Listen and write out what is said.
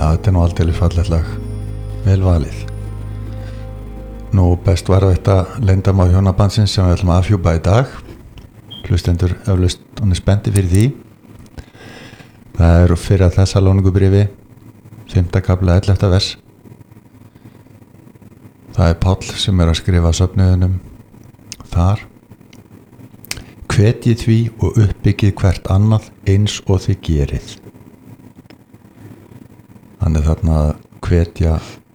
þetta nú aldeilis fallegt lag, vel valið. Nú best varðveita leyndarmál hjónabandsins sem við ætlum að afhjúpa í dag. Hlustendur eflaust hann spenntir fyrir því. Það eru fyrir að Þessalóníkubréfi 5. kafla 11. vers. Það Páll sem að skrifa söfnuðunum þar. Hvetjið því og uppbyggið hvert annað eins og þið gerið. Þannig þarna að hvetja